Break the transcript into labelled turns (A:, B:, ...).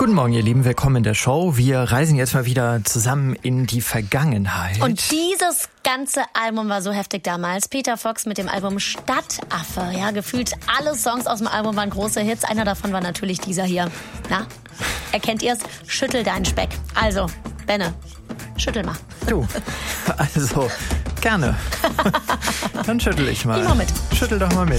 A: Guten Morgen, ihr Lieben, willkommen in der Show. Wir reisen jetzt mal wieder zusammen in die Vergangenheit.
B: Und dieses ganze Album war so heftig damals. Peter Fox mit dem Album Stadtaffe. Ja, gefühlt alle Songs aus dem Album waren große Hits. Einer davon war natürlich dieser hier. Na, erkennt ihr's? Schüttel deinen Speck. Also, Benne, schüttel mal.
A: Du, also, gerne. Dann schüttel ich mal.
B: Geh mal mit.
A: Schüttel doch mal mit.